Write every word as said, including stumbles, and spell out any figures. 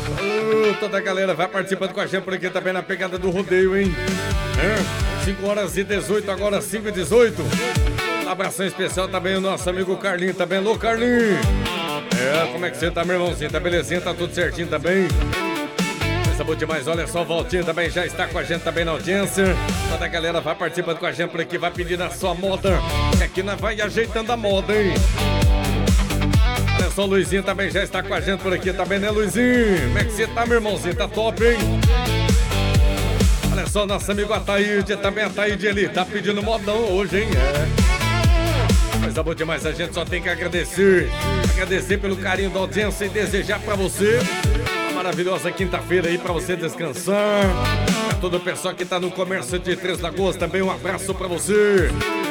Ô, toda a galera vai participando com a gente por aqui também na pegada do rodeio, hein? É, cinco horas e dezoito, agora cinco e dezoito. Um abração especial também o nosso amigo Carlinho também. Alô, Carlinho! É, como é que você tá, meu irmãozinho? Tá belezinha? Tá tudo certinho também? Coisa boa demais, olha só, o Valtinho também já está com a gente também na audiência. Toda a galera vai participando com a gente por aqui, vai pedindo a sua moda. E aqui nós vai ajeitando a moda, hein? Olha só, o Luizinho também já está com a gente por aqui também, né, Luizinho? Como é que você tá, meu irmãozinho? Tá top, hein? Olha só, nosso amigo Ataíde, também Ataíde, ele tá pedindo modão hoje, hein? É. Coisa boa demais, a gente só tem que agradecer. Agradecer pelo carinho da audiência e desejar pra você uma maravilhosa quinta-feira aí pra você descansar. Pra todo o pessoal que tá no comércio de Três Lagoas também, um abraço pra você.